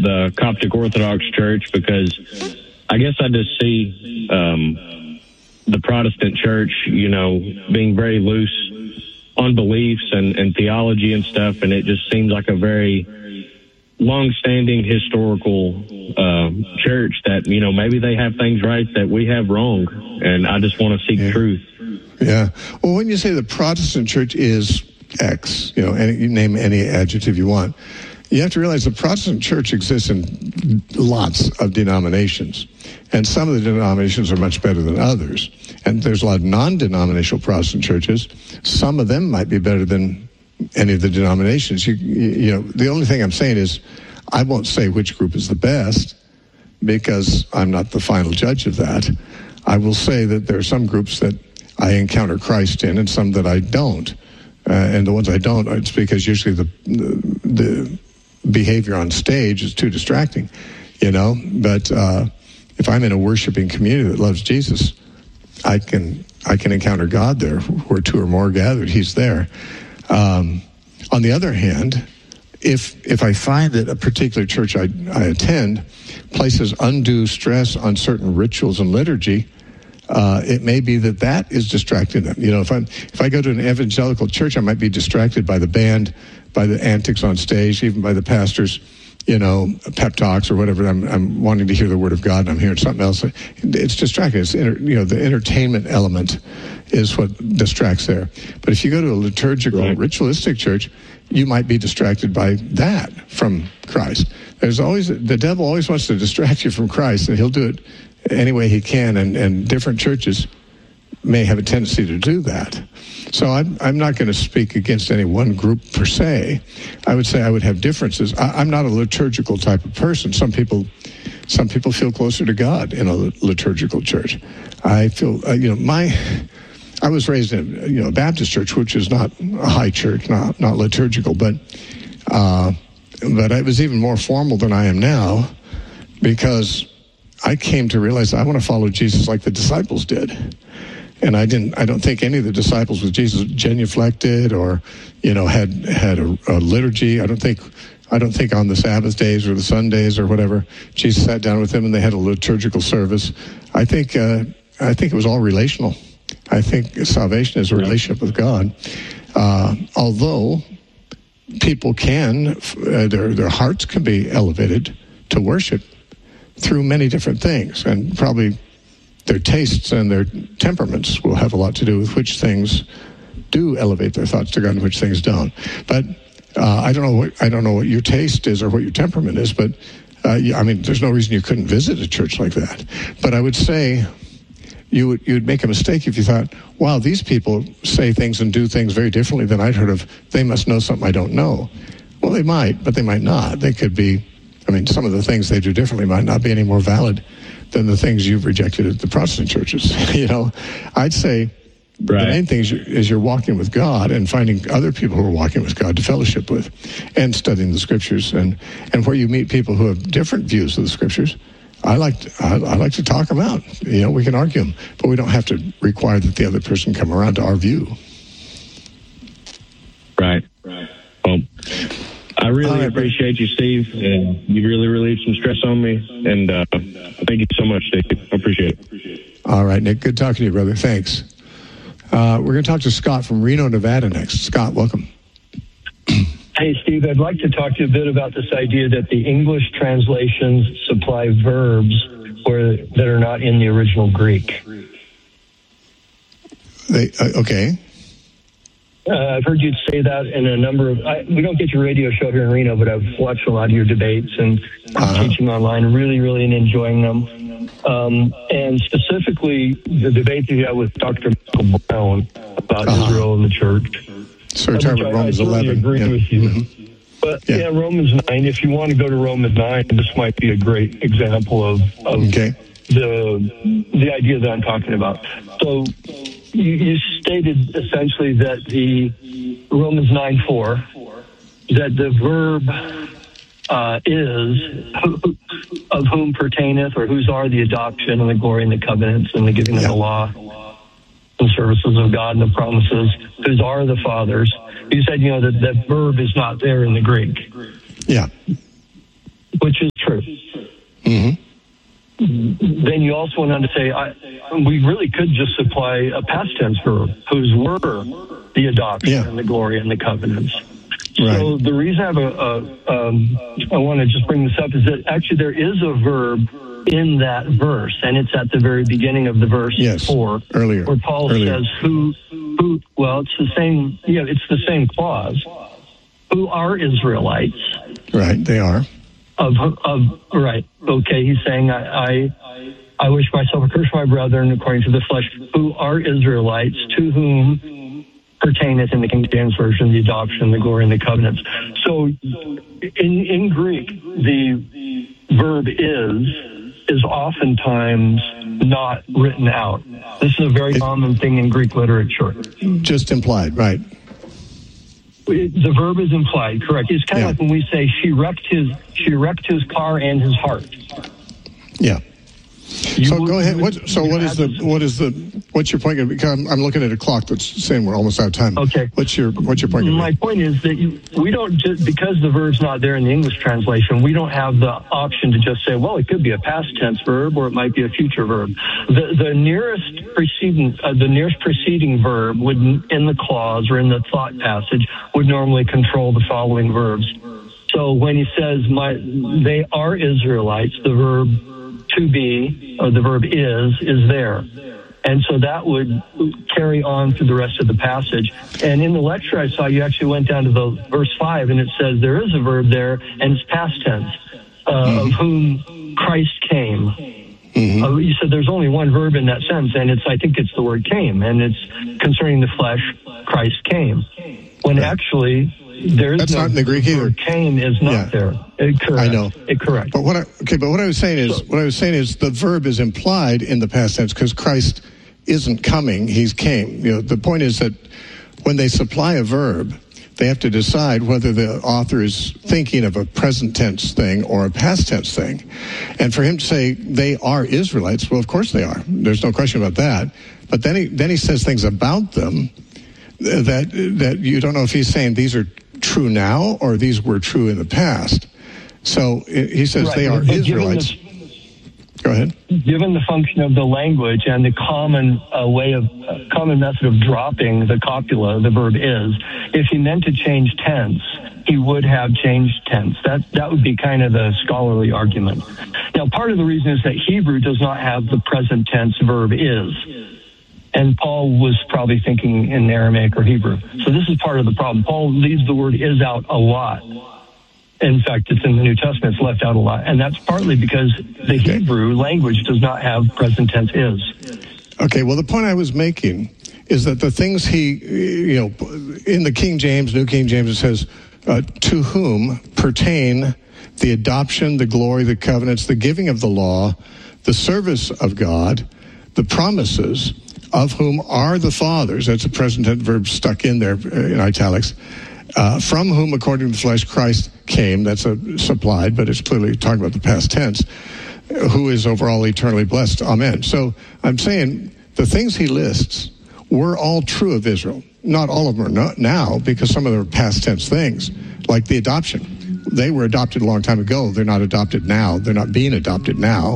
the Coptic Orthodox Church, because I guess I just see the Protestant Church, being very loose on beliefs and theology and stuff, and it just seems like a very long-standing historical church that, maybe they have things right that we have wrong, and I just want to seek truth. Yeah. Well, when you say the Protestant Church is X, you name any adjective you want, you have to realize the Protestant Church exists in lots of denominations, and some of the denominations are much better than others. And there's a lot of non-denominational Protestant churches. Some of them might be better than any of the denominations. The only thing I'm saying is I won't say which group is the best because I'm not the final judge of that. I will say that there are some groups that I encounter Christ in and some that I don't. And the ones I don't, it's because usually the behavior on stage is too distracting, But if I'm in a worshiping community that loves Jesus, I can encounter God there. Where two or more gathered, He's there. On the other hand, if I find that a particular church I attend places undue stress on certain rituals and liturgy, it may be that is distracting them. If I go to an evangelical church, I might be distracted by the band, by the antics on stage, even by the pastor's, pep talks or whatever. I'm wanting to hear the Word of God, and I'm hearing something else. It's distracting. It's the entertainment element is what distracts there. But if you go to a liturgical, ritualistic church, you might be distracted by that from Christ. The devil always wants to distract you from Christ, and he'll do it any way he can, and different churches may have a tendency to do that. So I'm not going to speak against any one group per se. I would say I would have differences. I'm not a liturgical type of person. Some people feel closer to God in a liturgical church. I feel, I was raised in a Baptist church, which is not a high church, not liturgical, but it was even more formal than I am now, because I came to realize I want to follow Jesus like the disciples did. And I don't think any of the disciples with Jesus genuflected or, had a liturgy. I don't think on the Sabbath days or the Sundays or whatever, Jesus sat down with them and they had a liturgical service. I think it was all relational. I think salvation is a relationship with God. Although people can, their hearts can be elevated to worship through many different things, and probably their tastes and their temperaments will have a lot to do with which things do elevate their thoughts to God and which things don't. But I don't know what your taste is or what your temperament is, but there's no reason you couldn't visit a church like that. But I would say you'd make a mistake if you thought, wow, these people say things and do things very differently than I'd heard of. They must know something I don't know. Well, they might, but they might not. They could be, some of the things they do differently might not be any more valid than the things you've rejected at the Protestant churches. I'd say the main thing is you're walking with God and finding other people who are walking with God to fellowship with and studying the Scriptures. And where you meet people who have different views of the Scriptures, I like to talk them out. We can argue them, but we don't have to require that the other person come around to our view. Right. Well, I really appreciate you, Steve. You really relieved some stress on me, and thank you so much, Steve. I appreciate it. All right, Nick. Good talking to you, brother. Thanks. We're going to talk to Scott from Reno, Nevada next. Scott, welcome. Hey, Steve. I'd like to talk to you a bit about this idea that the English translations supply verbs that are not in the original Greek. Okay. I've heard you say that in a number of... we don't get your radio show here in Reno, but I've watched a lot of your debates and teaching online, really, really enjoying them. And specifically, the debate that you had with Dr. Michael Brown about Israel and the church. So we're talking about Romans 11. I agree with you. Mm-hmm. But Romans 9, if you want to go to Romans 9, this might be a great example of the idea that I'm talking about. So you stated essentially that the Romans 9:4, that the verb is of whom pertaineth, or whose are the adoption and the glory and the covenants and the giving of the law and services of God and the promises, whose are the fathers. You said, that verb is not there in the Greek. Yeah. Which is Mm-hmm. Then you also went on to say, we really could just supply a past tense verb, whose were the adoption and the glory and the covenants. Right. So the reason I want to just bring this up is that actually there is a verb in that verse, and it's at the very beginning of the verse 4, earlier, where Paul says, who, well, it's the same, it's the same clause. Who are Israelites? Right, they are. Right. Okay, he's saying, I wish myself a curse my brethren according to the flesh, who are Israelites, to whom pertaineth in the King James Version the adoption, the glory, and the covenants. So in Greek, the verb is oftentimes not written out. This is a very common thing in Greek literature. Just implied, right. The verb is implied, correct. It's kind of like when we say she wrecked his car and his heart. Yeah. So go ahead. What's your point? Because I'm looking at a clock that's saying we're almost out of time. Okay. What's your point? My point is that we don't just, because the verb's not there in the English translation, we don't have the option to just say, well, it could be a past tense verb or it might be a future verb. The nearest preceding verb would, in the clause or in the thought passage, would normally control the following verbs. So when he says they are Israelites, the verb to be, or the verb is there. And so that would carry on through the rest of the passage. And in the lecture I saw, you actually went down to the verse 5, and it says there is a verb there, and it's past tense, of whom Christ came. Mm-hmm. You said there's only one verb in that sentence, and I think it's the word came, and it's concerning the flesh, Christ came. When actually, that's not in the Greek either. Came is not there. Correct. I know. Correct. But what I was saying is the verb is implied in the past tense because Christ isn't coming; He's came. The point is that when they supply a verb, they have to decide whether the author is thinking of a present tense thing or a past tense thing. And for him to say they are Israelites, well, of course they are. There's no question about that. But then he says things about them that you don't know if he's saying these are true now or these were true in the past. So he says they are Israelites. Go ahead. Given the function of the language and the common method of dropping the copula, the verb is, if he meant to change tense, he would have changed tense. That would be kind of the scholarly argument. Now, part of the reason is that Hebrew does not have the present tense verb is. And Paul was probably thinking in Aramaic or Hebrew. So this is part of the problem. Paul leaves the word is out a lot. In fact, it's in the New Testament, it's left out a lot. And that's partly because the Hebrew language does not have present tense is. Okay, well, the point I was making is that the things in the King James, New King James, it says, to whom pertain the adoption, the glory, the covenants, the giving of the law, the service of God, the promises, of whom are the fathers, that's a present tense verb stuck in there in italics, from whom, according to the flesh, Christ came, that's supplied, but it's clearly talking about the past tense, who is over all eternally blessed. Amen. So I'm saying the things he lists were all true of Israel. Not all of them are not now, because some of them are past tense things, like the adoption. They were adopted a long time ago. They're not adopted now. They're not being adopted now.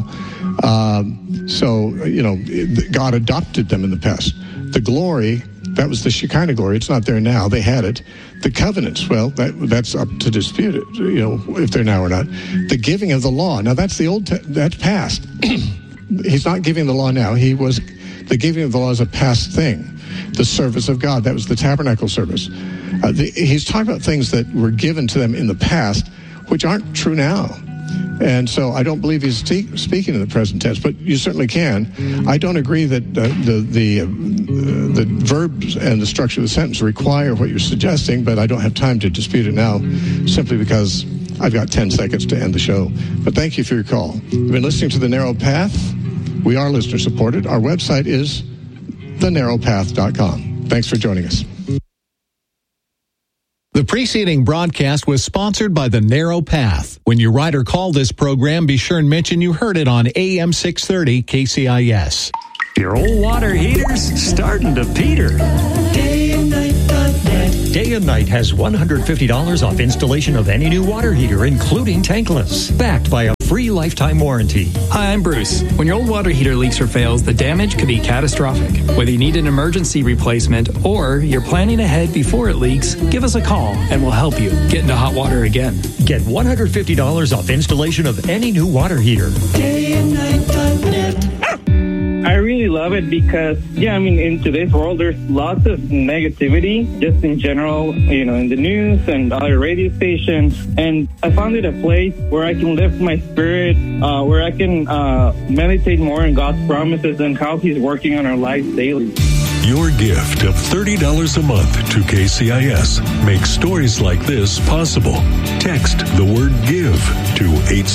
God adopted them in the past. The glory, that was the Shekinah glory. It's not there now. They had it. The covenants, well, that's up to dispute it, if they're now or not. The giving of the law. Now, that's that's past. He's not giving the law now. The giving of the law is a past thing. The service of God, that was the tabernacle service. He's talking about things that were given to them in the past, which aren't true now. And so I don't believe he's speaking in the present tense, but you certainly can. I don't agree that the verbs and the structure of the sentence require what you're suggesting, but I don't have time to dispute it now, simply because I've got 10 seconds to end the show. But thank you for your call. You've been listening to The Narrow Path. We are listener-supported. Our website is thenarrowpath.com. Thanks for joining us. The preceding broadcast was sponsored by The Narrow Path. When you write or call this program, be sure and mention you heard it on AM 630 KCIS. Your old water heater's starting to peter. DayandNight.net. Day and Night has $150 off installation of any new water heater, including tankless. Backed by a free lifetime warranty. Hi, I'm Bruce. When your old water heater leaks or fails, the damage could be catastrophic. Whether you need an emergency replacement or you're planning ahead before it leaks, give us a call and we'll help you get into hot water again. Get $150 off installation of any new water heater. I really love it because, in today's world, there's lots of negativity, just in general, in the news and other radio stations. And I found it a place where I can lift my spirit, where I can meditate more on God's promises and how He's working on our lives daily. Your gift of $30 a month to KCIS makes stories like this possible. Text the word GIVE to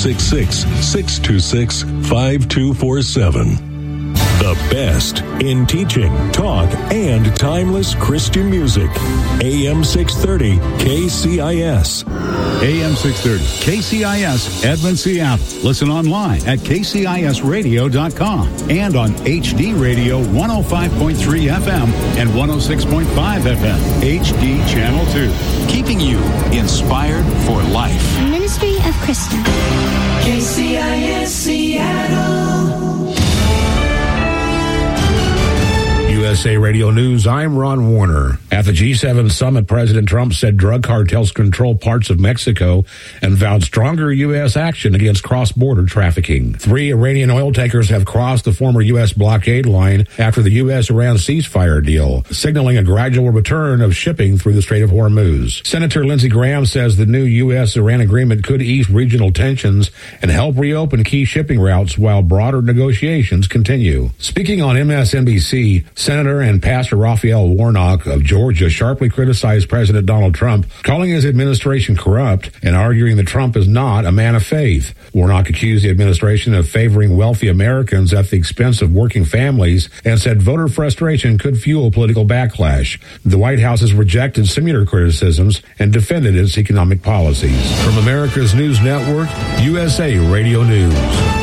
866-626-5247. The best in teaching, talk, and timeless Christian music. AM 630 KCIS. AM 630 KCIS, Edmond, Seattle. Listen online at kcisradio.com and on HD Radio 105.3 FM and 106.5 FM, HD Channel 2. Keeping you inspired for life. Ministry of Christa. KCIS Seattle. USA Radio News, I'm Ron Warner. At the G7 summit, President Trump said drug cartels control parts of Mexico and vowed stronger U.S. action against cross-border trafficking. 3 Iranian oil tankers have crossed the former U.S. blockade line after the U.S.-Iran ceasefire deal, signaling a gradual return of shipping through the Strait of Hormuz. Senator Lindsey Graham says the new U.S.-Iran agreement could ease regional tensions and help reopen key shipping routes while broader negotiations continue. Speaking on MSNBC, Senator and Pastor Raphael Warnock of Georgia sharply criticized President Donald Trump, calling his administration corrupt and arguing that Trump is not a man of faith. Warnock accused the administration of favoring wealthy Americans at the expense of working families and said voter frustration could fuel political backlash. The White House has rejected similar criticisms and defended its economic policies. From America's News Network, USA Radio News.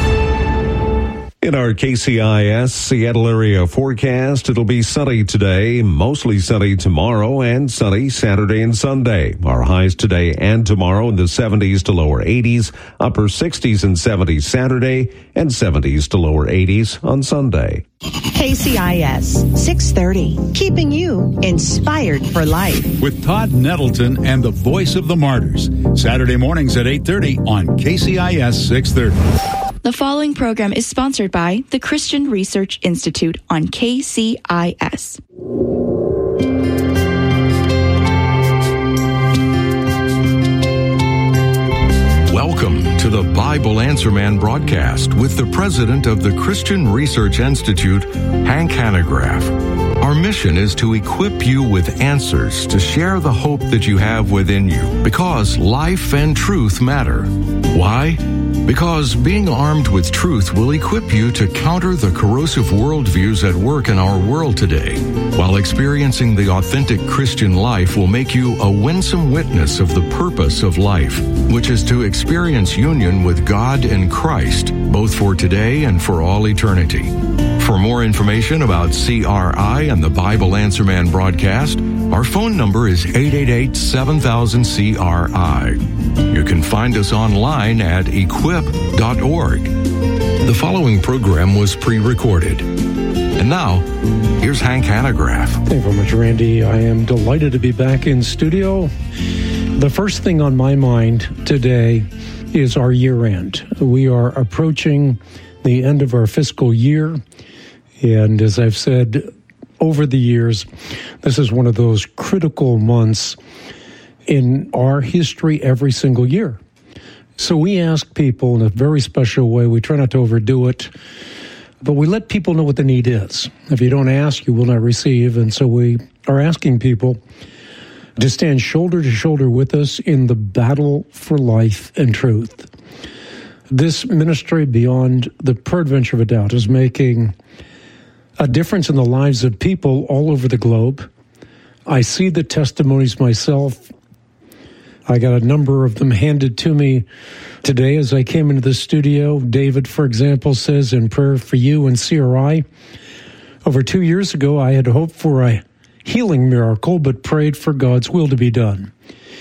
In our KCIS Seattle area forecast, it'll be sunny today, mostly sunny tomorrow, and sunny Saturday and Sunday. Our highs today and tomorrow in the 70s to lower 80s, upper 60s and 70s Saturday, and 70s to lower 80s on Sunday. KCIS 630, keeping you inspired for life. With Todd Nettleton and the Voice of the Martyrs, Saturday mornings at 8:30 on KCIS 630. The following program is sponsored by the Christian Research Institute on KCIS. Welcome to the Bible Answer Man broadcast with the president of the Christian Research Institute, Hank Hanegraaff. Our mission is to equip you with answers to share the hope that you have within you, because life and truth matter. Why? Because being armed with truth will equip you to counter the corrosive worldviews at work in our world today, while experiencing the authentic Christian life will make you a winsome witness of the purpose of life, which is to experience union with God and Christ, both for today and for all eternity. For more information about CRI and the Bible Answer Man broadcast, our phone number is 888-7000-CRI. You can find us online at equip.org. The following program was pre-recorded. And now, here's Hank Hanegraaff. Thank you very much, Randy. I am delighted to be back in studio. The first thing on my mind today is our year end. We are approaching the end of our fiscal year. And as I've said over the years, this is one of those critical months in our history every single year. So we ask people in a very special way. We try not to overdo it, but we let people know what the need is. If you don't ask, you will not receive. And so we are asking people to stand shoulder to shoulder with us in the battle for life and truth. This ministry, beyond the peradventure of a doubt, is making a difference in the lives of people all over the globe. I see the testimonies myself. I got a number of them handed to me today as I came into the studio. David, for example, says, in prayer for you and CRI, over 2 years ago, I had hoped for a healing miracle, but prayed for God's will to be done.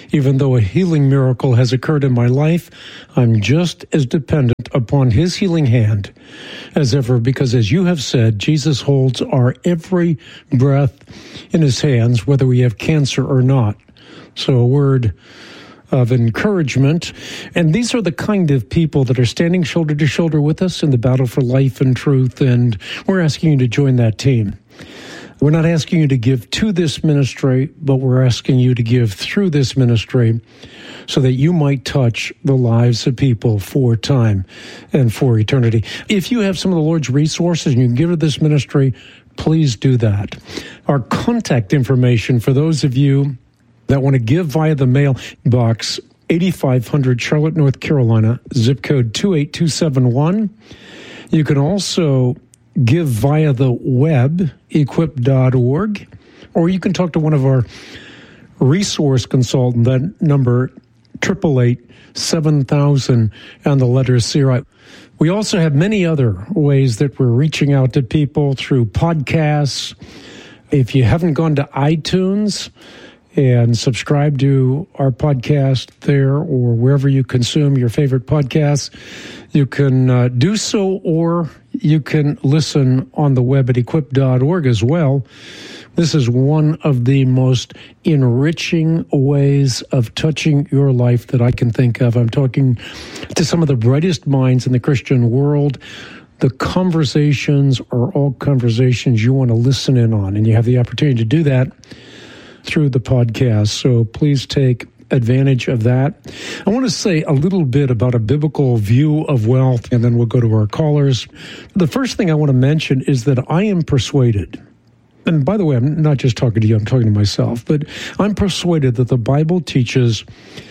Even though a healing miracle has occurred in my life, I'm just as dependent upon his healing hand as ever, because as you have said, Jesus holds our every breath in his hands, whether we have cancer or not. So a word of encouragement. And these are the kind of people that are standing shoulder to shoulder with us in the battle for life and truth, and we're asking you to join that team. We're not asking you to give to this ministry, but we're asking you to give through this ministry so that you might touch the lives of people for time and for eternity. If you have some of the Lord's resources and you can give to this ministry, please do that. Our contact information for those of you that want to give via the mail box, 8500 Charlotte, North Carolina, zip code 28271. You can also give via the web, equip.org, or you can talk to one of our resource consultants. That number, 888-7000, and the letter CRI. We also have many other ways that we're reaching out to people through podcasts. If you haven't gone to iTunes and subscribe to our podcast there or wherever you consume your favorite podcasts, you can do so, or you can listen on the web at equip.org as well. This is one of the most enriching ways of touching your life that I can think of. I'm talking to some of the brightest minds in the Christian world. The conversations are all conversations you want to listen in on, and you have the opportunity to do that through the podcast. So please take advantage of that. I want to say a little bit about a biblical view of wealth, and then we'll go to our callers. The first thing I want to mention is that I am persuaded, and by the way, I'm not just talking to you, I'm talking to myself, but I'm persuaded that the Bible teaches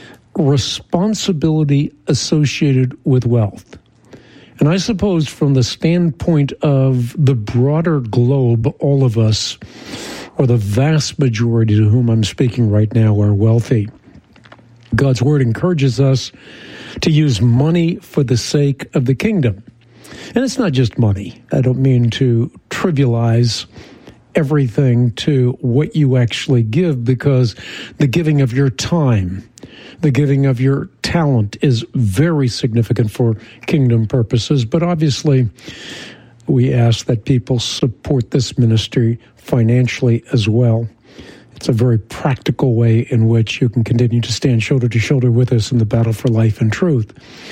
responsibility associated with wealth. And I suppose from the standpoint of the broader globe, all of us, or the vast majority to whom I'm speaking right now, are wealthy. God's word encourages us to use money for the sake of the kingdom. And it's not just money. I don't mean to trivialize everything to what you actually give, because the giving of your time, the giving of your talent is very significant for kingdom purposes. But obviously, we ask that people support this ministry financially as well. It's a very practical way in which you can continue to stand shoulder to shoulder with us in the battle for life and truth.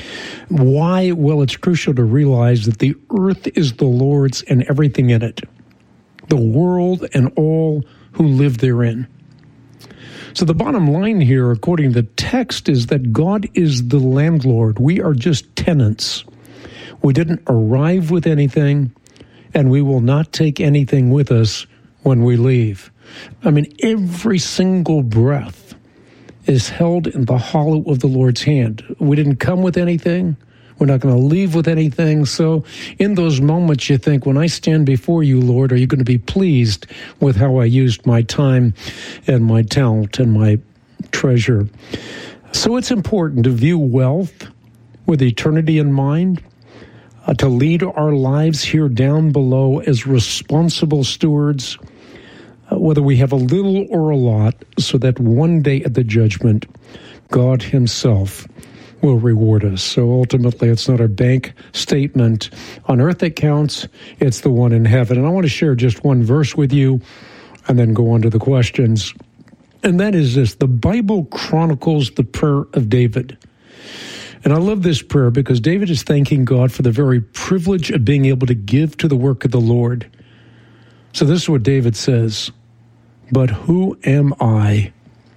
Why? Well, it's crucial to realize that the earth is the Lord's and everything in it, the world and all who live therein. So the bottom line here, according to the text, is that God is the landlord. We are just tenants. We didn't arrive with anything, and we will not take anything with us when we leave. I mean, every single breath is held in the hollow of the Lord's hand. We didn't come with anything. We're not going to leave with anything. So in those moments, you think, when I stand before you, Lord, are you going to be pleased with how I used my time and my talent and my treasure? So it's important to view wealth with eternity in mind, to lead our lives here down below as responsible stewards, whether we have a little or a lot, so that one day at the judgment, God himself will reward us. So ultimately, it's not our bank statement on earth that counts, it's the one in heaven. And I want to share just one verse with you and then go on to the questions. And that is this: the Bible chronicles the prayer of David. And I love this prayer because David is thanking God for the very privilege of being able to give to the work of the Lord. So this is what David says: "But who am I?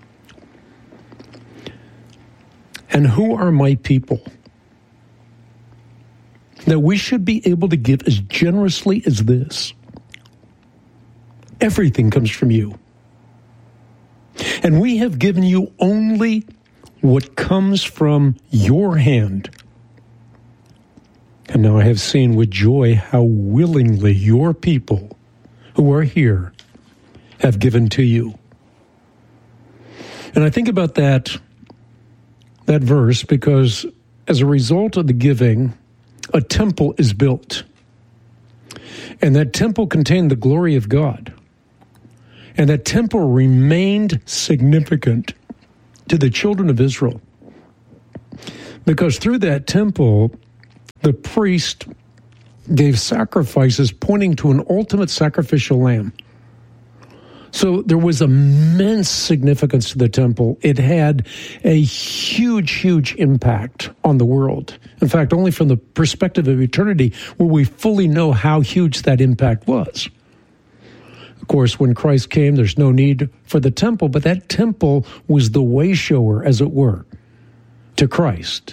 And who are my people, that we should be able to give as generously as this? Everything comes from you. And we have given you only what comes from your hand. And now I have seen with joy how willingly your people who are here have given to you." And I think about that verse because as a result of the giving, a temple is built. And that temple contained the glory of God. And that temple remained significant to the children of Israel. Because through that temple, the priest gave sacrifices pointing to an ultimate sacrificial lamb. So there was immense significance to the temple. It had a huge, huge impact on the world. In fact, only from the perspective of eternity will we fully know how huge that impact was. Of course, when Christ came, there's no need for the temple, but that temple was the way shower, as it were, to Christ.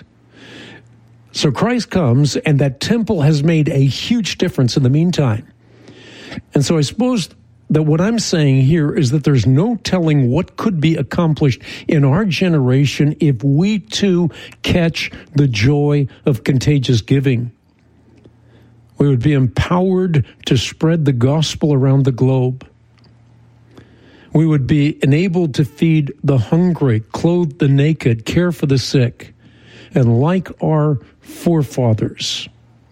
So Christ comes, and that temple has made a huge difference in the meantime. And so I suppose that what I'm saying here is that there's no telling what could be accomplished in our generation if we too catch the joy of contagious giving. We would be empowered to spread the gospel around the globe. We would be enabled to feed the hungry, clothe the naked, care for the sick. And like our forefathers,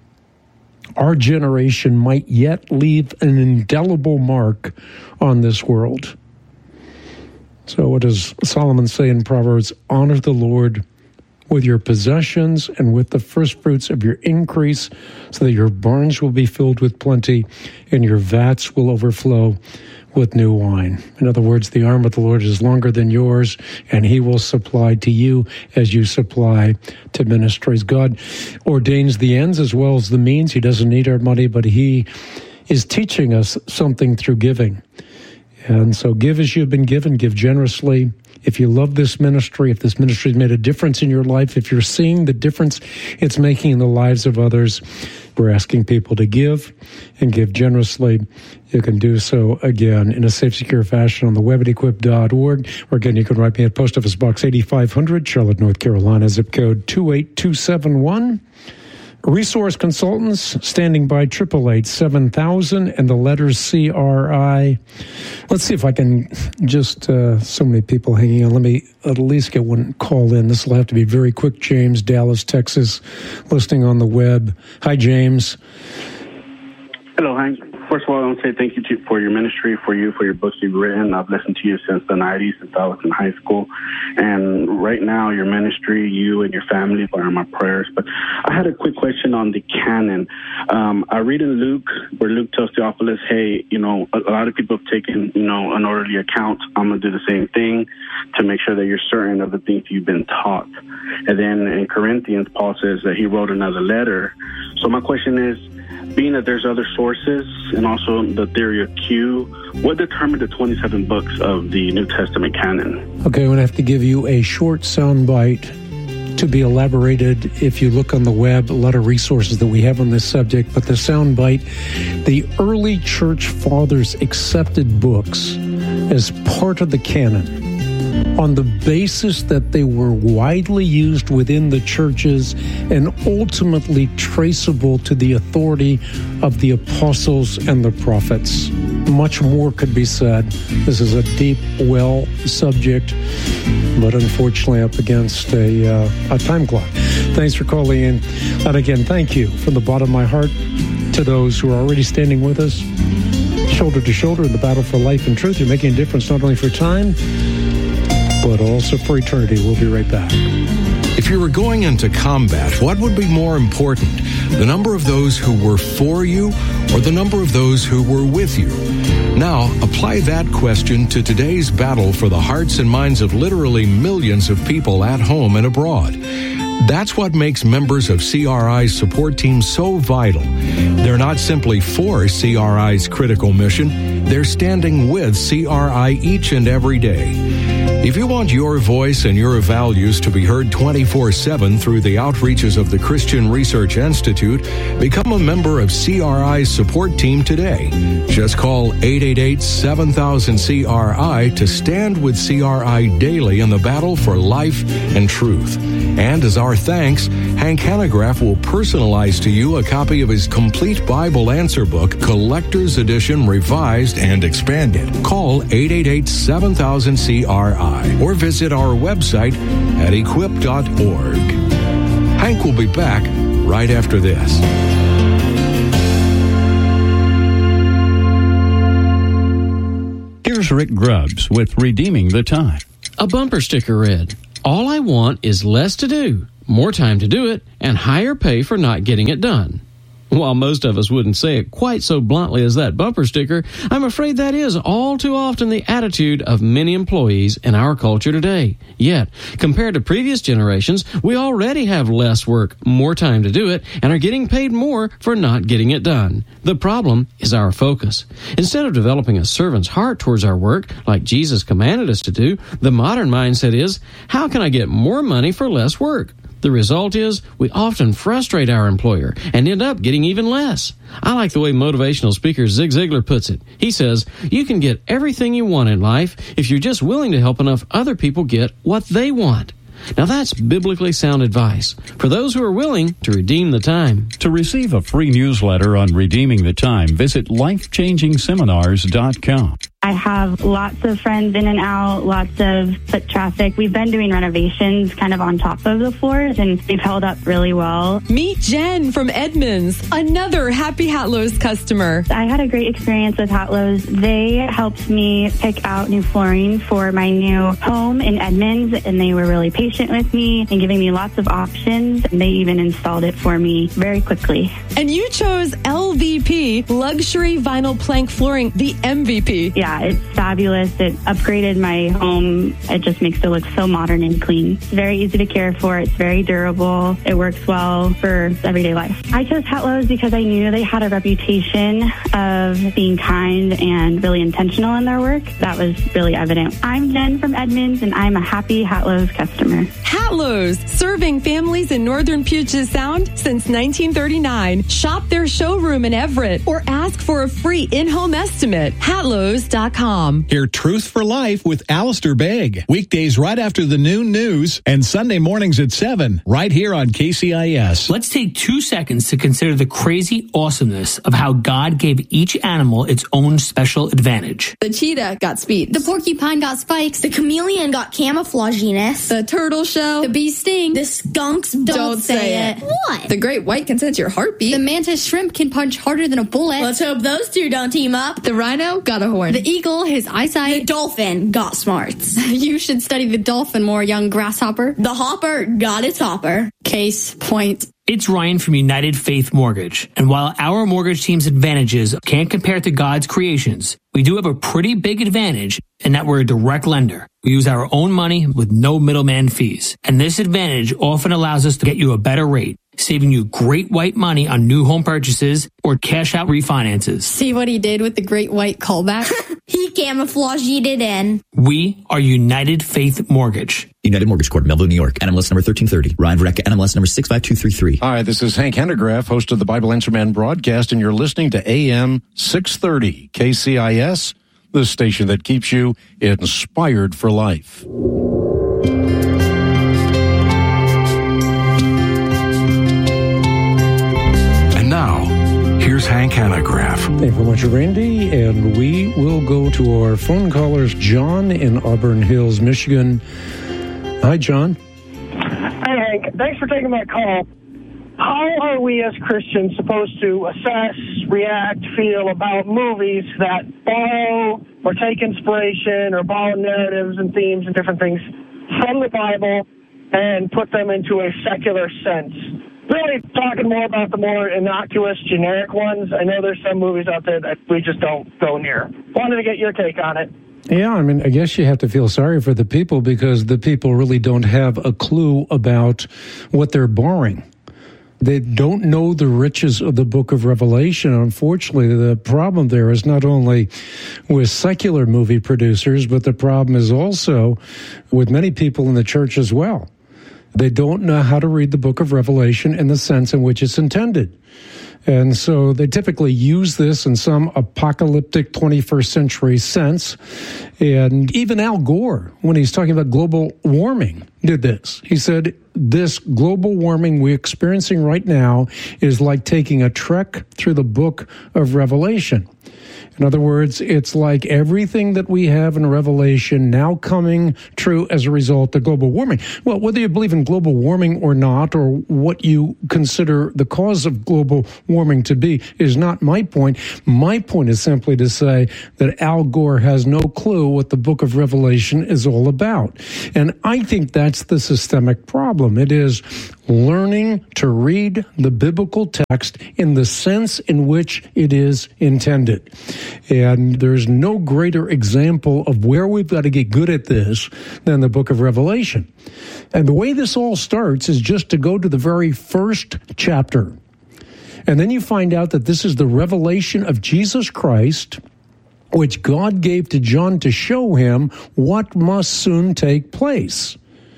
our generation might yet leave an indelible mark on this world. So what does Solomon say in Proverbs? Honor the Lord with your possessions and with the first fruits of your increase, so that your barns will be filled with plenty and your vats will overflow with new wine. In other words, the arm of the Lord is longer than yours, and he will supply to you as you supply to ministries. God ordains the ends as well as the means. He doesn't need our money, but he is teaching us something through giving. And so give as you've been given, give generously. If you love this ministry, if this ministry has made a difference in your life, if you're seeing the difference it's making in the lives of others, we're asking people to give and give generously. You can do so, again, in a safe, secure fashion on the web at equip.org. Or again, you can write me at Post Office Box 8500, Charlotte, North Carolina, zip code 28271. Resource Consultants, standing by 888-7000 and the letters CRI. Let's see if I can just, so many people hanging on. Let me at least get one call in. This will have to be very quick. James, Dallas, Texas, listening on the web. Hi, James. Hello, Hank. First of all, I want to say thank you for your ministry, for your books you've written. I've listened to you since the 90s, since I was in high school. And right now, your ministry, you and your family are in my prayers. But I had a quick question on the canon. I read in Luke, where Luke tells Theophilus, hey, a lot of people have taken, an orderly account. I'm going to do the same thing to make sure that you're certain of the things you've been taught. And then in Corinthians, Paul says that he wrote another letter. So my question is, being that there's other sources and also the theory of Q, what determined the 27 books of the New Testament canon? Okay, I'm going to have to give you a short soundbite to be elaborated. If you look on the web, a lot of resources that we have on this subject, but the soundbite, the early church fathers accepted books as part of the canon on the basis that they were widely used within the churches and ultimately traceable to the authority of the apostles and the prophets. Much more could be said. This is a deep well subject, but unfortunately up against a time clock. Thanks for calling in. And again, thank you from the bottom of my heart to those who are already standing with us, shoulder to shoulder in the battle for life and truth. You're making a difference not only for time, but also for eternity. We'll be right back. If you were going into combat, what would be more important? The number of those who were for you or the number of those who were with you? Now, apply that question to today's battle for the hearts and minds of literally millions of people at home and abroad. That's what makes members of CRI's support team so vital. They're not simply for CRI's critical mission, they're standing with CRI each and every day. If you want your voice and your values to be heard 24/7 through the outreaches of the Christian Research Institute, become a member of CRI's support team today. Just call 888-7000-CRI to stand with CRI daily in the battle for life and truth. And as our thanks, Hank Hanegraaff will personalize to you a copy of his complete Bible answer book, Collector's Edition, revised and expanded. Call 888-7000-CRI or visit our website at equip.org. Hank will be back right after this. Here's Rick Grubbs with Redeeming the Time. A bumper sticker read, "All I want is less to do, more time to do it, and higher pay for not getting it done." While most of us wouldn't say it quite so bluntly as that bumper sticker, I'm afraid that is all too often the attitude of many employees in our culture today. Yet, compared to previous generations, we already have less work, more time to do it, and are getting paid more for not getting it done. The problem is our focus. Instead of developing a servant's heart towards our work, like Jesus commanded us to do, the modern mindset is, how can I get more money for less work? The result is we often frustrate our employer and end up getting even less. I like the way motivational speaker Zig Ziglar puts it. He says, you can get everything you want in life if you're just willing to help enough other people get what they want. Now that's biblically sound advice for those who are willing to redeem the time. To receive a free newsletter on redeeming the time, visit lifechangingseminars.com. I have lots of friends in and out, lots of foot traffic. We've been doing renovations kind of on top of the floors, and they've held up really well. Meet Jen from Edmonds, another Happy Hatlows customer. I had a great experience with Hatlows. They helped me pick out new flooring for my new home in Edmonds, and they were really patient with me and giving me lots of options. And they even installed it for me very quickly. And you chose LVP, Luxury Vinyl Plank Flooring, the MVP. Yeah, it's fabulous. It upgraded my home. It just makes it look so modern and clean. It's very easy to care for. It's very durable. It works well for everyday life. I chose Hatlows because I knew they had a reputation of being kind and really intentional in their work. That was really evident. I'm Jen from Edmonds, and I'm a happy Hatlows customer. Hatlows, serving families in northern Puget Sound since 1939. Shop their showroom in Everett or ask for a free in-home estimate. Hatlows.com. Hear Truth for Life with Alistair Begg. Weekdays right after the noon news and Sunday mornings at 7, right here on KCIS. Let's take 2 seconds to consider the crazy awesomeness of how God gave each animal its own special advantage. The cheetah got speed. The porcupine got spikes. The chameleon got camouflaginess. The turtle shell. The bee sting. The skunks don't say it. What? The great white can sense your heartbeat. The mantis shrimp can punch harder than a bullet. Let's hope those two don't team up. The rhino got a horn. The eagle, his eyesight. The dolphin got smarts. You should study the dolphin more, young grasshopper. The hopper got its hopper. Case point. It's Ryan from United Faith Mortgage, and while our mortgage team's advantages can't compare to God's creations, we do have a pretty big advantage in that we're a direct lender. We use our own money with no middleman fees, and this advantage often allows us to get you a better rate, saving you great white money on new home purchases or cash out refinances. See what he did with the great white callback? He camouflaged it in. We are United Faith Mortgage. United Mortgage Corp, Melville, New York. NMLS number 1330. Ryan Vareka, NMLS number 65233. Hi, this is Hank Hanegraaff, host of the Bible Answer Man broadcast, and you're listening to AM 630 KCIS, the station that keeps you inspired for life. And now, here's Hank Hanegraaff. Thank you very much, Randy. And we will go to our phone callers, John in Auburn Hills, Michigan. Hi, John. Hi, Hank. Thanks for taking my call. How are we as Christians supposed to assess, react, feel about movies that borrow or take inspiration or borrow narratives and themes and different things from the Bible and put them into a secular sense? Really talking more about the more innocuous, generic ones. I know there's some movies out there that we just don't go near. Wanted to get your take on it. Yeah, I mean, I guess you have to feel sorry for the people because the people really don't have a clue about what they're borrowing. They don't know the riches of the book of Revelation. Unfortunately, the problem there is not only with secular movie producers, but the problem is also with many people in the church as well. They don't know how to read the book of Revelation in the sense in which it's intended. And so they typically use this in some apocalyptic 21st century sense. And even Al Gore, when he's talking about global warming, did this. He said, this global warming we're experiencing right now is like taking a trek through the book of Revelation. In other words, it's like everything that we have in Revelation now coming true as a result of global warming. Well, whether you believe in global warming or not, or what you consider the cause of global warming to be, is not my point. My point is simply to say that Al Gore has no clue what the book of Revelation is all about. And I think that's the systemic problem. It is learning to read the biblical text in the sense in which it is intended. And there's no greater example of where we've got to get good at this than the book of Revelation. And the way this all starts is just to go to the very first chapter. And then you find out that this is the revelation of Jesus Christ, which God gave to John to show him what must soon take place.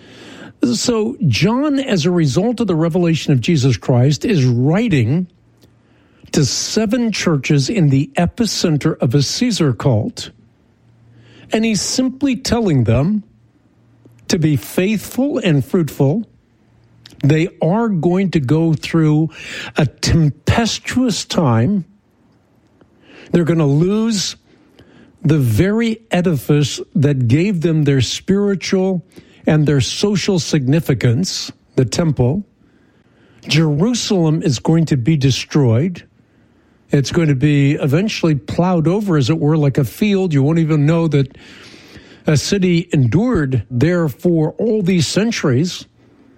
So John, as a result of the revelation of Jesus Christ, is writing to 7 churches in the epicenter of a Caesar cult. And he's simply telling them to be faithful and fruitful. They are going to go through a tempestuous time. They're going to lose the very edifice that gave them their spiritual and their social significance, the temple. Jerusalem is going to be destroyed. It's going to be eventually plowed over, as it were, like a field. You won't even know that a city endured there for all these centuries.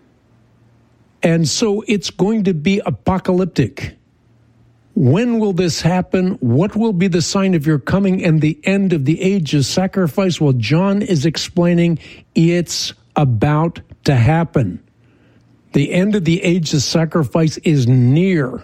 And so it's going to be apocalyptic. When will this happen? What will be the sign of your coming and the end of the age of sacrifice? Well, John is explaining it's about to happen. The end of the age of sacrifice is near.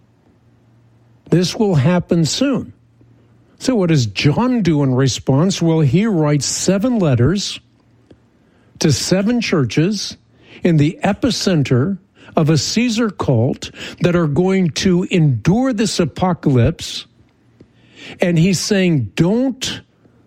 This will happen soon. So what does John do in response? Well, he writes 7 letters to 7 churches in the epicenter of a Caesar cult that are going to endure this apocalypse. And he's saying, don't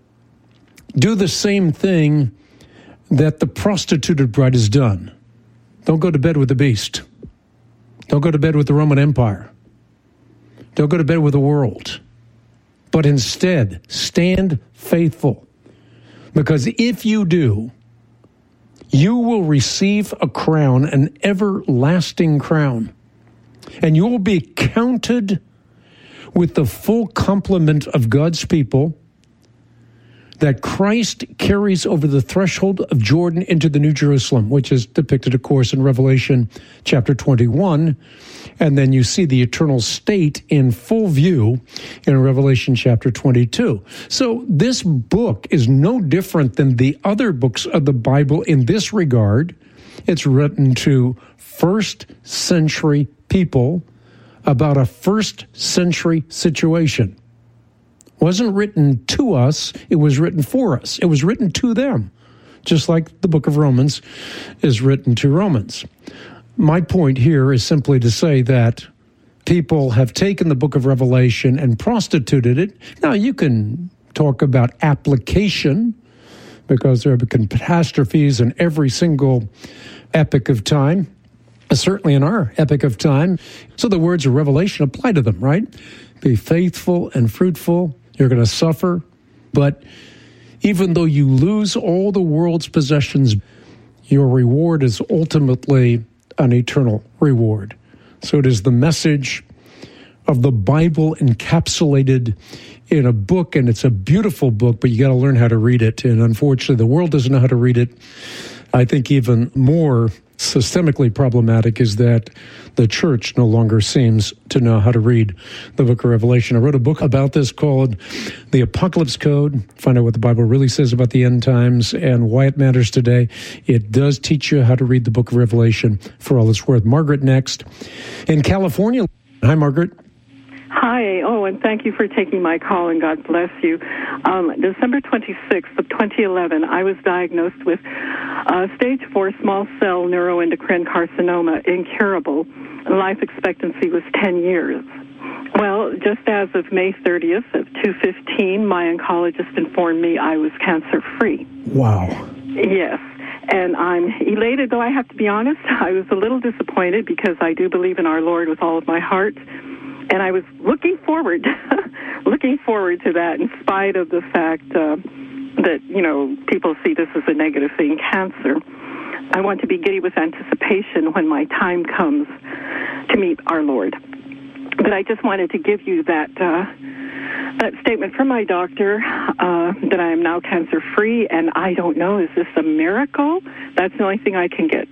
do the same thing that the prostituted bride has done. Don't go to bed with the beast. Don't go to bed with the Roman Empire. Don't go to bed with the world. But instead, stand faithful. Because if you do, you will receive a crown, an everlasting crown. And you will be counted with the full complement of God's people that Christ carries over the threshold of Jordan into the New Jerusalem, which is depicted, of course, in Revelation chapter 21. And then you see the eternal state in full view in Revelation chapter 22. So this book is no different than the other books of the Bible in this regard. It's written to first century people about a first century situation. It wasn't written to us, it was written for us. It was written to them, just like the book of Romans is written to Romans. My point here is simply to say that people have taken the book of Revelation and prostituted it. Now, you can talk about application, because there have been catastrophes in every single epoch of time, certainly in our epoch of time. So the words of Revelation apply to them, right? Be faithful and fruitful. You're going to suffer. But even though you lose all the world's possessions, your reward is ultimately an eternal reward. So it is the message of the Bible encapsulated in a book, and it's a beautiful book, but you got to learn how to read it. And unfortunately, the world doesn't know how to read it. I think even more systemically problematic is that the church no longer seems to know how to read the book of Revelation. I wrote a book about this called The Apocalypse Code. Find out what the Bible really says about the end times and why it matters today. It does teach you how to read the book of Revelation for all it's worth. Margaret next in California. Hi, Margaret. Hi. Oh, and thank you for taking my call, and God bless you. December 26th of 2011, I was diagnosed with stage 4 small cell neuroendocrine carcinoma, incurable. Life expectancy was 10 years. Well, just as of May 30th of 2015, my oncologist informed me I was cancer-free. Wow. Yes. And I'm elated, though I have to be honest. I was a little disappointed because I do believe in our Lord with all of my heart. And I was looking forward looking forward to that in spite of the fact that, people see this as a negative thing, cancer. I want to be giddy with anticipation when my time comes to meet our Lord. But I just wanted to give you that statement from my doctor that I am now cancer-free, and I don't know, is this a miracle? That's the only thing I can get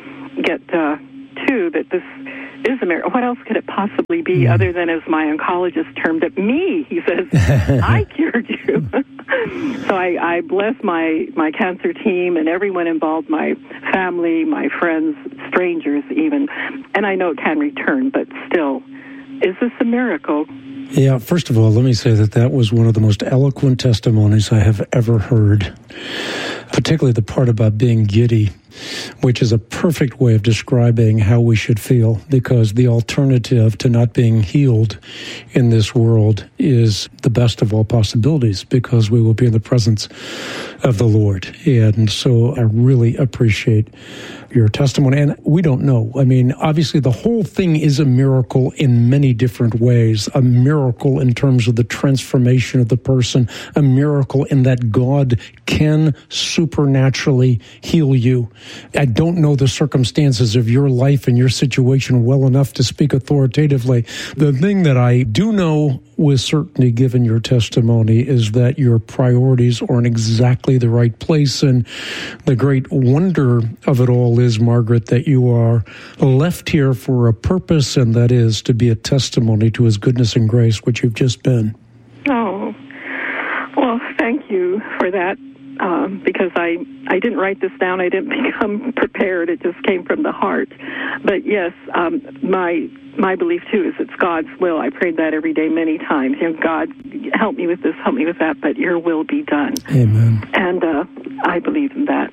to, that this is a miracle. What else could it possibly be other than, as my oncologist termed it, me? He says, I cured you. So I bless my cancer team and everyone involved, my family, my friends, strangers even. And I know it can return, but still, is this a miracle? Yeah, first of all, let me say that was one of the most eloquent testimonies I have ever heard, particularly the part about being giddy, which is a perfect way of describing how we should feel, because the alternative to not being healed in this world is the best of all possibilities, because we will be in the presence of the Lord. And so I really appreciate your testimony. And we don't know. I mean, obviously the whole thing is a miracle in many different ways. A miracle in terms of the transformation of the person. A miracle in that God can supernaturally heal you. I don't know the circumstances of your life and your situation well enough to speak authoritatively. The thing that I do know with certainty, given your testimony, is that your priorities are in exactly the right place. And the great wonder of it all is, Margaret, that you are left here for a purpose, and that is to be a testimony to His goodness and grace, which you've just been. Oh, well, thank you for that. Because I didn't write this down. I didn't become prepared. It just came from the heart. But yes, my belief, too, is it's God's will. I prayed that every day many times. God, help me with this, help me with that, but your will be done. Amen. And I believe in that.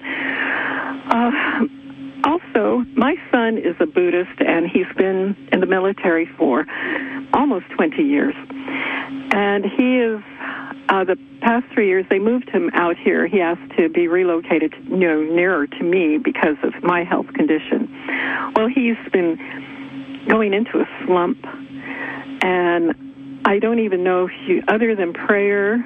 Also, my son is a Buddhist, and he's been in the military for almost 20 years. And he is... the past 3 years, they moved him out here. He asked to be relocated, nearer to me because of my health condition. Well, he's been going into a slump, and I don't even know if other than prayer,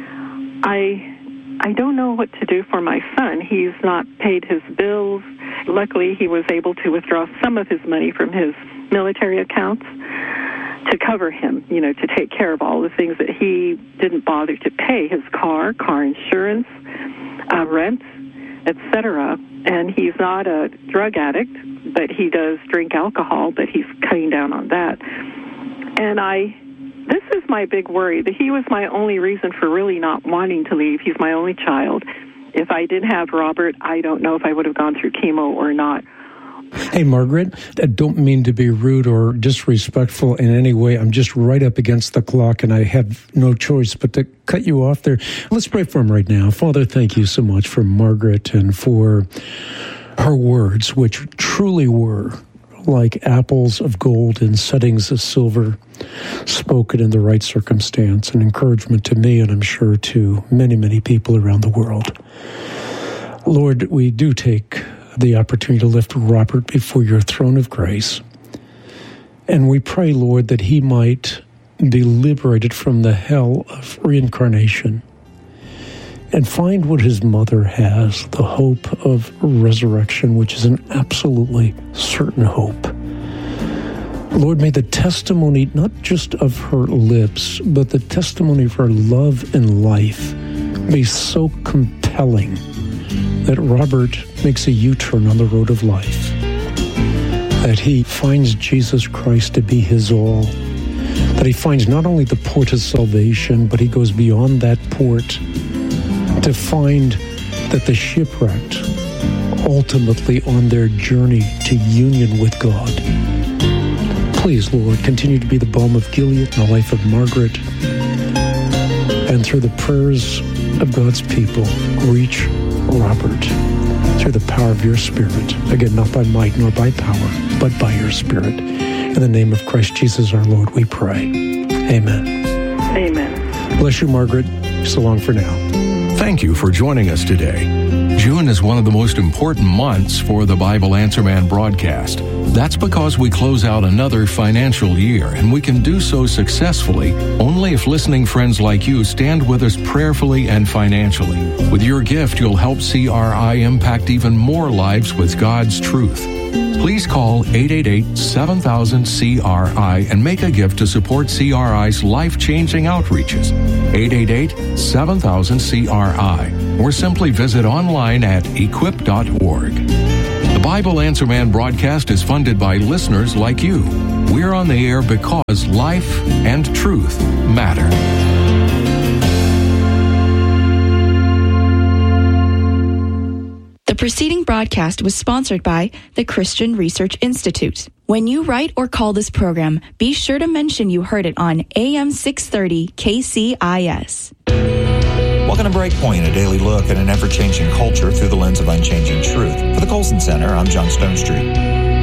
I don't know what to do for my son. He's not paid his bills. Luckily, he was able to withdraw some of his money from his military accounts to cover him, to take care of all the things that he didn't bother to pay, his car insurance, rent, etc. And he's not a drug addict, but he does drink alcohol, but he's cutting down on that. And this is my big worry, that he was my only reason for really not wanting to leave. He's my only child. If I didn't have Robert, I don't know if I would have gone through chemo or not. Hey, Margaret, I don't mean to be rude or disrespectful in any way. I'm just right up against the clock, and I have no choice but to cut you off there. Let's pray for him right now. Father, thank you so much for Margaret and for her words, which truly were like apples of gold in settings of silver, spoken in the right circumstance, an encouragement to me, and I'm sure to many, many people around the world. Lord, we do take the opportunity to lift Robert before your throne of grace. And we pray, Lord, that he might be liberated from the hell of reincarnation and find what his mother has, the hope of resurrection, which is an absolutely certain hope. Lord, may the testimony, not just of her lips, but the testimony of her love and life be so compelling that Robert makes a U-turn on the road of life, that he finds Jesus Christ to be his all, that he finds not only the port of salvation, but he goes beyond that port to find that the shipwrecked ultimately on their journey to union with God. Please, Lord, continue to be the balm of Gilead in the life of Margaret, and through the prayers of God's people, reach Robert through the power of your Spirit. Again, not by might nor by power, but by your Spirit. In the name of Christ Jesus our Lord, we pray. Amen. Amen. Bless you, Margaret. So long for now. Thank you for joining us today. June is one of the most important months for the Bible Answer Man broadcast. That's because we close out another financial year, and we can do so successfully only if listening friends like you stand with us prayerfully and financially. With your gift, you'll help CRI impact even more lives with God's truth. Please call 888-7000-CRI and make a gift to support CRI's life-changing outreaches. 888-7000-CRI, or simply visit online at equip.org. The Bible Answer Man broadcast is funded by listeners like you. We're on the air because life and truth matter. The preceding broadcast was sponsored by the Christian Research Institute. When you write or call this program, be sure to mention you heard it on AM 630 KCIS. Welcome to Breakpoint, a daily look at an ever-changing culture through the lens of unchanging truth. For the Colson Center, I'm John Stonestreet.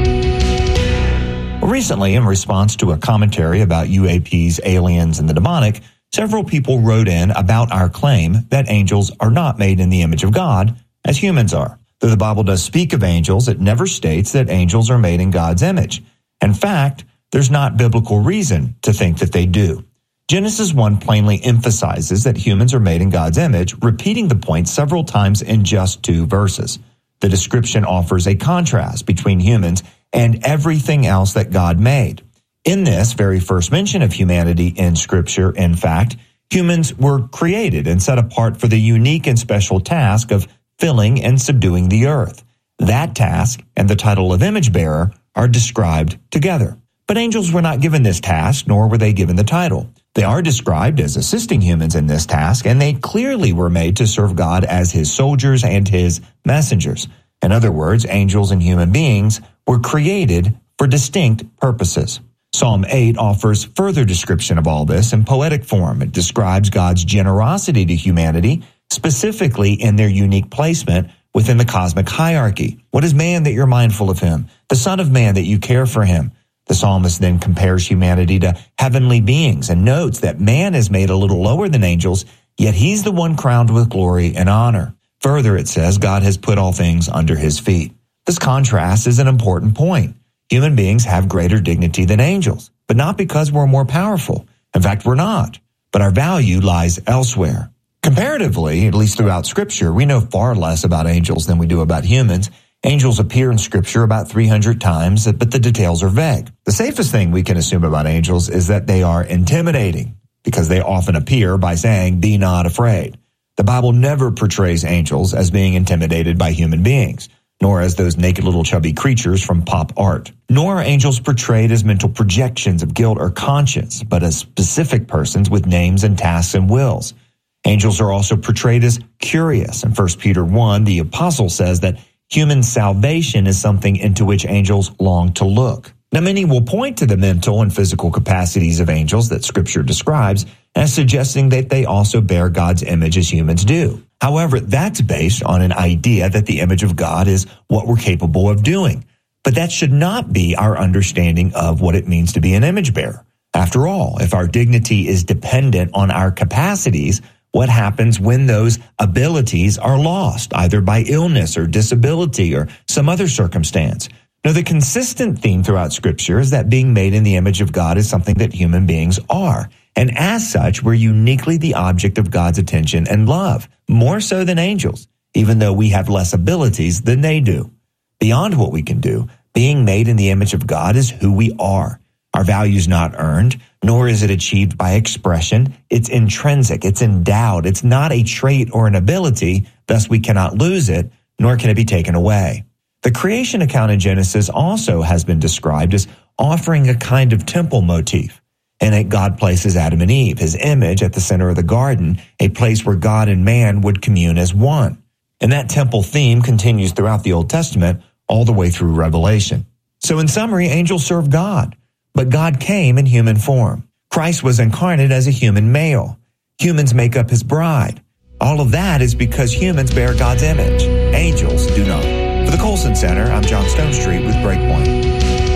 Recently, in response to a commentary about UAPs, aliens, and the demonic, several people wrote in about our claim that angels are not made in the image of God, as humans are. Though the Bible does speak of angels, it never states that angels are made in God's image. In fact, there's not biblical reason to think that they do. Genesis 1 plainly emphasizes that humans are made in God's image, repeating the point several times in just 2 verses. The description offers a contrast between humans and everything else that God made. In this very first mention of humanity in Scripture, in fact, humans were created and set apart for the unique and special task of filling and subduing the earth. That task and the title of image bearer are described together. But angels were not given this task, nor were they given the title. They are described as assisting humans in this task, and they clearly were made to serve God as his soldiers and his messengers. In other words, angels and human beings were created for distinct purposes. Psalm 8 offers further description of all this in poetic form. It describes God's generosity to humanity, specifically in their unique placement within the cosmic hierarchy. What is man that you're mindful of him? The Son of Man that you care for him? The psalmist then compares humanity to heavenly beings and notes that man is made a little lower than angels, yet he's the one crowned with glory and honor. Further, it says God has put all things under his feet. This contrast is an important point. Human beings have greater dignity than angels, but not because we're more powerful. In fact, we're not. But our value lies elsewhere. Comparatively, at least throughout Scripture, we know far less about angels than we do about humans. Angels appear in Scripture about 300 times, but the details are vague. The safest thing we can assume about angels is that they are intimidating, because they often appear by saying, "Be not afraid." The Bible never portrays angels as being intimidated by human beings, nor as those naked little chubby creatures from pop art. Nor are angels portrayed as mental projections of guilt or conscience, but as specific persons with names and tasks and wills. Angels are also portrayed as curious. In 1 Peter 1, the apostle says that human salvation is something into which angels long to look. Now, many will point to the mental and physical capacities of angels that Scripture describes as suggesting that they also bear God's image as humans do. However, that's based on an idea that the image of God is what we're capable of doing. But that should not be our understanding of what it means to be an image bearer. After all, if our dignity is dependent on our capacities, what happens when those abilities are lost, either by illness or disability or some other circumstance? Now, the consistent theme throughout Scripture is that being made in the image of God is something that human beings are. And as such, we're uniquely the object of God's attention and love, more so than angels, even though we have less abilities than they do. Beyond what we can do, being made in the image of God is who we are. Our value is not earned, nor is it achieved by expression. It's intrinsic. It's endowed. It's not a trait or an ability, thus we cannot lose it, nor can it be taken away. The creation account in Genesis also has been described as offering a kind of temple motif. In it, God places Adam and Eve, his image, at the center of the garden, a place where God and man would commune as one. And that temple theme continues throughout the Old Testament, all the way through Revelation. So in summary, angels serve God, but God came in human form. Christ was incarnate as a human male. Humans make up his bride. All of that is because humans bear God's image. Angels do not. For the Colson Center, I'm John Stonestreet with Breakpoint.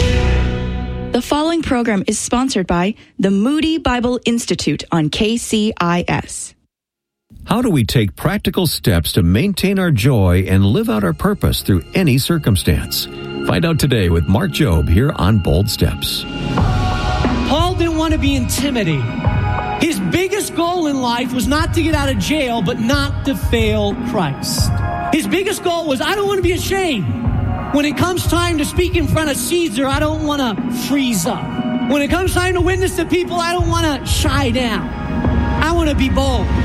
The following program is sponsored by the Moody Bible Institute on KCIS. How do we take practical steps to maintain our joy and live out our purpose through any circumstance? Find out today with Mark Jobe here on Bold Steps. Paul didn't want to be intimidated. His biggest goal in life was not to get out of jail, but not to fail Christ. His biggest goal was, I don't want to be ashamed. When it comes time to speak in front of Caesar, I don't want to freeze up. When it comes time to witness to people, I don't want to shy down. I want to be bold.